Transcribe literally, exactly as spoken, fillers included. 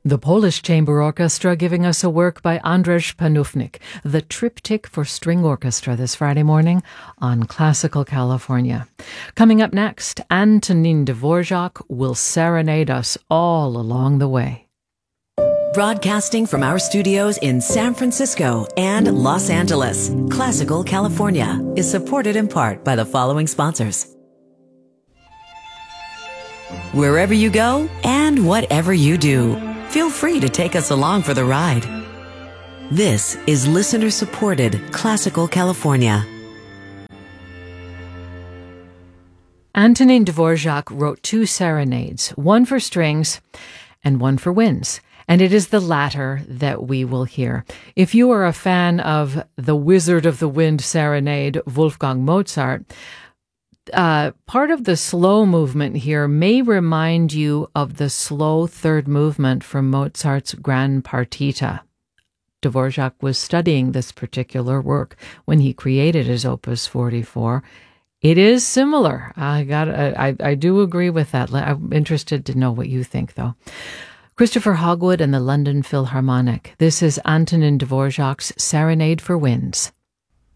The Polish Chamber Orchestra giving us a work by Andrzej Panufnik, the Triptych for String Orchestra, this Friday morning on Classical California. Coming up next, Antonin Dvorak will serenade us all along the way. Broadcasting from our studios in San Francisco and Los Angeles, Classical California is supported in part by the following sponsors. Wherever you go and whatever you do, feel free to take us along for the ride. This is listener-supported Classical California. Antonin Dvorak wrote two serenades, one for strings and one for winds. And it is the latter that we will hear. If you are a fan of the Wizard of the Wind Serenade, Wolfgang Mozart, uh, part of the slow movement here may remind you of the slow third movement from Mozart's Grand Partita. Dvorak was studying this particular work when he created his Opus forty-four. It is similar. I got. I, I do agree with that. I'm interested to know what you think, though. Christopher Hogwood and the London Philharmonic. This is Antonin Dvorak's Serenade for Winds.